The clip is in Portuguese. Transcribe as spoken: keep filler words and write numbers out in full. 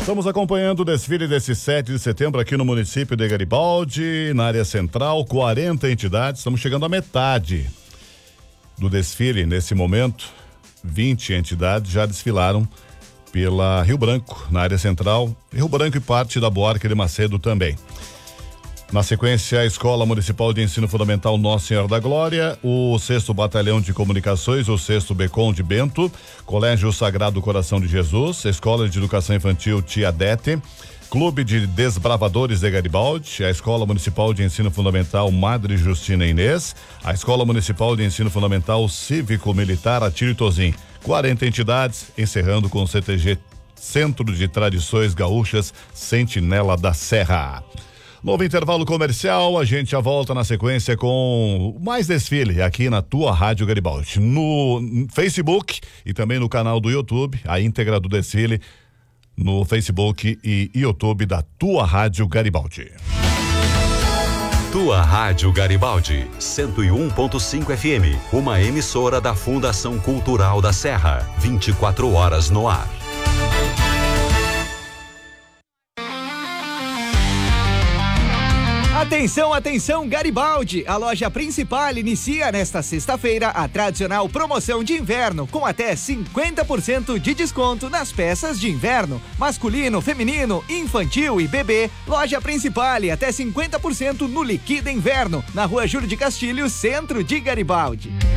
Estamos acompanhando o desfile desse sete de setembro aqui no município de Garibaldi, na área central, quarenta entidades. Estamos chegando à metade do desfile nesse momento. vinte entidades já desfilaram pela Rio Branco, na área central, Rio Branco e parte da Buarque de Macedo também. Na sequência, a Escola Municipal de Ensino Fundamental Nossa Senhora da Glória, o sexto Batalhão de Comunicações, o sexto Becom de Bento, Colégio Sagrado Coração de Jesus, Escola de Educação Infantil Tia Dete, Clube de Desbravadores de Garibaldi, a Escola Municipal de Ensino Fundamental Madre Justina Inês, a Escola Municipal de Ensino Fundamental Cívico Militar Atílio Tozin. quarenta entidades, encerrando com o C T G Centro de Tradições Gaúchas Sentinela da Serra. Novo intervalo comercial, a gente já volta na sequência com mais desfile aqui na tua Rádio Garibaldi. No Facebook e também no canal do YouTube, a íntegra do desfile no Facebook e YouTube da tua Rádio Garibaldi. Tua Rádio Garibaldi, cento e um ponto cinco F M, uma emissora da Fundação Cultural da Serra, vinte e quatro horas no ar. Atenção, atenção, Garibaldi! A loja principal inicia nesta sexta-feira a tradicional promoção de inverno, com até cinquenta por cento de desconto nas peças de inverno. Masculino, feminino, infantil e bebê. Loja principal até cinquenta por cento no Liquida Inverno, na rua Júlio de Castilho, centro de Garibaldi.